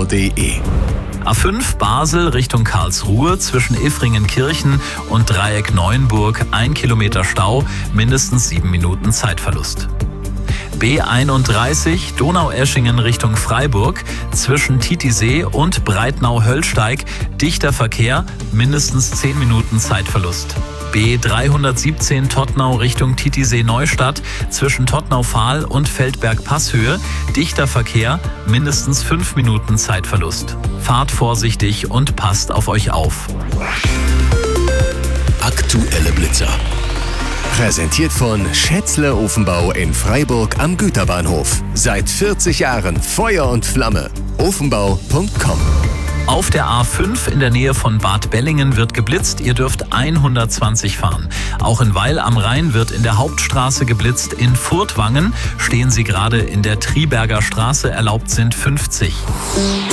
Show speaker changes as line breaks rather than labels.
rp-online.de.
A5 Basel Richtung Karlsruhe zwischen Iffringenkirchen und Dreieck Neuenburg 1 Kilometer Stau, mindestens 7 Minuten Zeitverlust. B31 Donaueschingen Richtung Freiburg zwischen Titisee und Breitnau-Höllsteig dichter Verkehr, mindestens 10 Minuten Zeitverlust. B317 Tottnau Richtung Titisee-Neustadt zwischen Tottnau-Fahl und Feldberg-Passhöhe dichter Verkehr, mindestens 5 Minuten Zeitverlust. Fahrt vorsichtig und passt auf euch auf.
Aktuelle Blitzer. Präsentiert von Schätzle Ofenbau in Freiburg am Güterbahnhof. Seit 40 Jahren Feuer und Flamme. Ofenbau.com.
Auf der A5 in der Nähe von Bad Bellingen wird geblitzt. Ihr dürft 120 fahren. Auch in Weil am Rhein wird in der Hauptstraße geblitzt. In Furtwangen stehen Sie gerade in der Triberger Straße. Erlaubt sind 50.